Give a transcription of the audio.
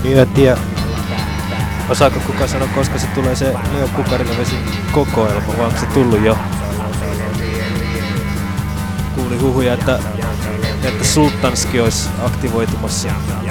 Niin en tiedä, osaako kukaan sanoa, koska se tulee se Leo Pukarina-vesi kokoelma, vai onko se tullut jo? Kuuli huhuja, että Sultanski olisi aktivoitumassa